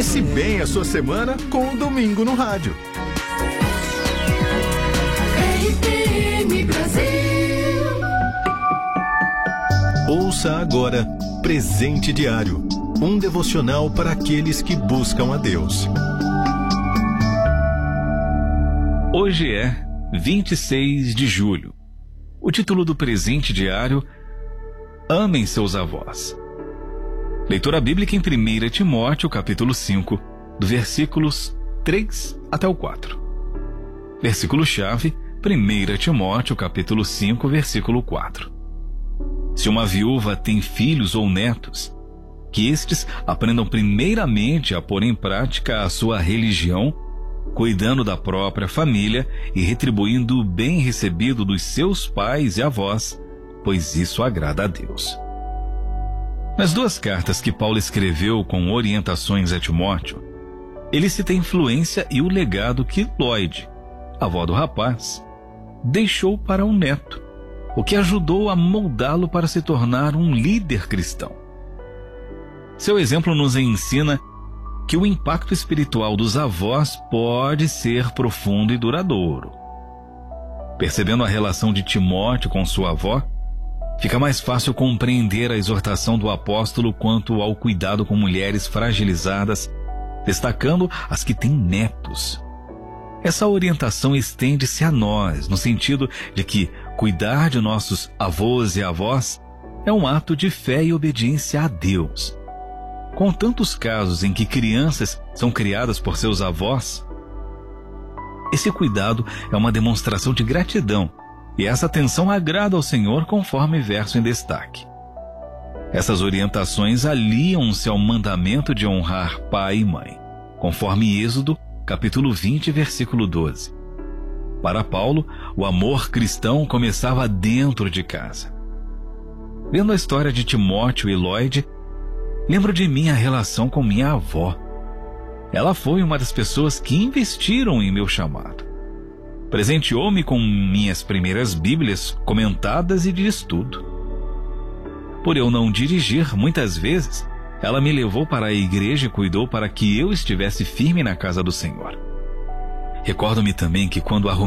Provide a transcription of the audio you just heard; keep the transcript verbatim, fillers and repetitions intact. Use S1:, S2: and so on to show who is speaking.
S1: Comece bem a sua semana com o Domingo no Rádio.
S2: R T M Brasil.
S1: Ouça agora Presente Diário, um devocional para aqueles que buscam a Deus.
S3: Hoje é vinte e seis de julho. O título do Presente Diário: Amem seus avós. Leitura bíblica em primeira Timóteo, capítulo cinco, do versículos três até o quatro. Versículo-chave, primeira Timóteo, capítulo cinco, versículo quatro. Se uma viúva tem filhos ou netos, que estes aprendam primeiramente a pôr em prática a sua religião, cuidando da própria família e retribuindo o bem recebido dos seus pais e avós, pois isso agrada a Deus. Nas duas cartas que Paulo escreveu com orientações a Timóteo, ele cita a influência e o legado que Lloyd, avó do rapaz, deixou para o neto, o que ajudou a moldá-lo para se tornar um líder cristão. Seu exemplo nos ensina que o impacto espiritual dos avós pode ser profundo e duradouro. Percebendo a relação de Timóteo com sua avó, fica mais fácil compreender a exortação do apóstolo quanto ao cuidado com mulheres fragilizadas, destacando as que têm netos. Essa orientação estende-se a nós, no sentido de que cuidar de nossos avós e avós é um ato de fé e obediência a Deus. Com tantos casos em que crianças são criadas por seus avós, esse cuidado é uma demonstração de gratidão, e essa atenção agrada ao Senhor, conforme verso em destaque. Essas orientações aliam-se ao mandamento de honrar pai e mãe, conforme Êxodo, capítulo vinte, versículo doze. Para Paulo, o amor cristão começava dentro de casa. Vendo a história de Timóteo e Lloyd, lembro de minha relação com minha avó. Ela foi uma das pessoas que investiram em meu chamado. Presenteou-me com minhas primeiras Bíblias comentadas e de estudo. Por eu não dirigir, muitas vezes, ela me levou para a igreja e cuidou para que eu estivesse firme na casa do Senhor. Recordo-me também que quando arrumei